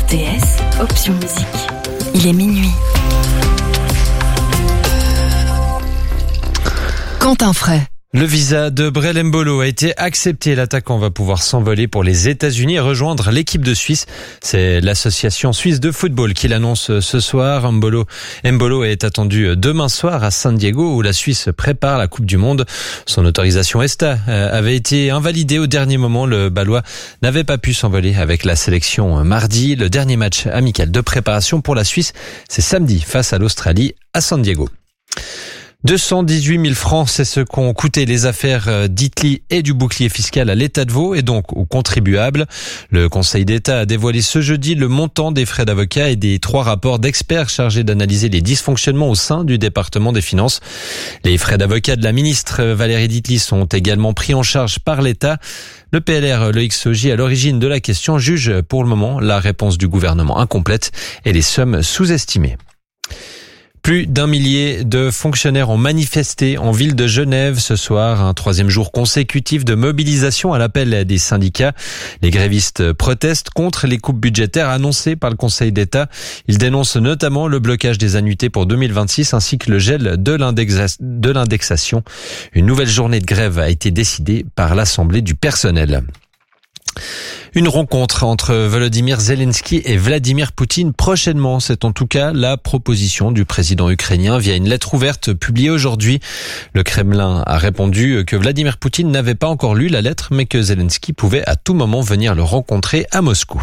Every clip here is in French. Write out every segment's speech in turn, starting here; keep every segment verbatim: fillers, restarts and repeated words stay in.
T S, option musique. Il est minuit. Quentin Fray. Le visa de Brel Embolo a été accepté. L'attaquant va pouvoir s'envoler pour les États-Unis et rejoindre l'équipe de Suisse. C'est l'association suisse de football qui l'annonce ce soir. Embolo, Embolo est attendu demain soir à San Diego où la Suisse prépare la Coupe du Monde. Son autorisation ESTA avait été invalidée au dernier moment. Le Balois n'avait pas pu s'envoler avec la sélection mardi. Le dernier match amical de préparation pour la Suisse, c'est samedi face à l'Australie à San Diego. deux cent dix-huit mille francs, c'est ce qu'ont coûté les affaires d'Itli et du bouclier fiscal à l'État de Vaud et donc aux contribuables. Le Conseil d'État a dévoilé ce jeudi le montant des frais d'avocat et des trois rapports d'experts chargés d'analyser les dysfonctionnements au sein du département des finances. Les frais d'avocat de la ministre Valérie d'Itli sont également pris en charge par l'État. Le P L R, le X O J, à l'origine de la question, juge pour le moment la réponse du gouvernement incomplète et les sommes sous-estimées. Plus d'un millier de fonctionnaires ont manifesté en ville de Genève ce soir, un troisième jour consécutif de mobilisation à l'appel des syndicats. Les grévistes protestent contre les coupes budgétaires annoncées par le Conseil d'État. Ils dénoncent notamment le blocage des annuités pour deux mille vingt-six ainsi que le gel de l'indexa- de l'indexation. Une nouvelle journée de grève a été décidée par l'Assemblée du personnel. Une rencontre entre Volodymyr Zelensky et Vladimir Poutine prochainement. C'est en tout cas la proposition du président ukrainien via une lettre ouverte publiée aujourd'hui. Le Kremlin a répondu que Vladimir Poutine n'avait pas encore lu la lettre, mais que Zelensky pouvait à tout moment venir le rencontrer à Moscou.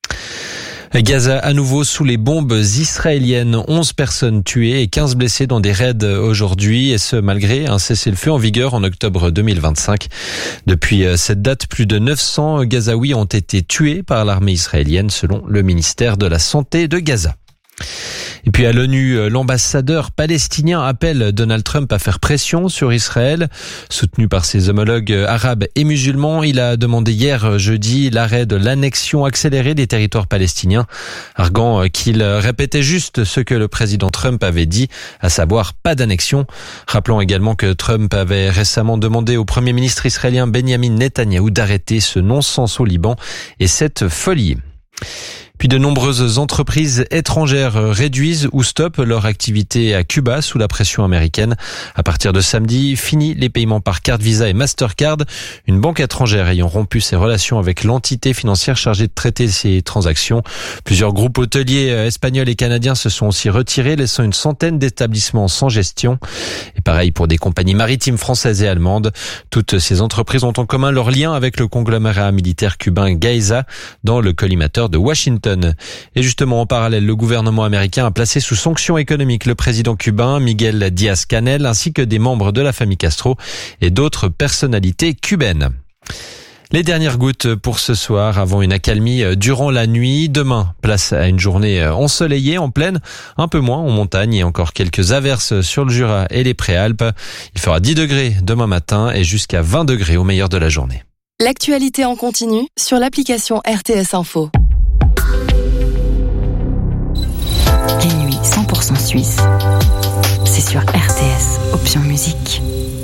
Gaza à nouveau sous les bombes israéliennes. onze personnes tuées et quinze blessées dans des raids aujourd'hui, et ce malgré un cessez-le-feu en vigueur en octobre deux mille vingt-cinq. Depuis cette date, plus de neuf cents Gazaouis ont été tués par l'armée israélienne selon le ministère de la Santé de Gaza. Et puis à l'ONU, l'ambassadeur palestinien appelle Donald Trump à faire pression sur Israël. Soutenu par ses homologues arabes et musulmans, il a demandé hier jeudi l'arrêt de l'annexion accélérée des territoires palestiniens, arguant qu'il répétait juste ce que le président Trump avait dit, à savoir pas d'annexion. Rappelons également que Trump avait récemment demandé au premier ministre israélien Benjamin Netanyahou d'arrêter ce non-sens au Liban et cette folie. Puis de nombreuses entreprises étrangères réduisent ou stoppent leur activité à Cuba sous la pression américaine. À partir de samedi, fini les paiements par carte Visa et Mastercard. Une banque étrangère ayant rompu ses relations avec l'entité financière chargée de traiter ces transactions. Plusieurs groupes hôteliers espagnols et canadiens se sont aussi retirés, laissant une centaine d'établissements sans gestion. Et pareil pour des compagnies maritimes françaises et allemandes. Toutes ces entreprises ont en commun leur lien avec le conglomérat militaire cubain Gaeza dans le collimateur de Washington. Et justement, en parallèle, le gouvernement américain a placé sous sanctions économiques le président cubain Miguel Díaz-Canel ainsi que des membres de la famille Castro et d'autres personnalités cubaines. Les dernières gouttes pour ce soir avant une accalmie durant la nuit. Demain, place à une journée ensoleillée en plaine, un peu moins en montagne et encore quelques averses sur le Jura et les Préalpes. Il fera dix degrés demain matin et jusqu'à vingt degrés au meilleur de la journée. L'actualité en continu sur l'application R T S Info. Les nuits cent pour cent suisse, c'est sur R T S, option musique.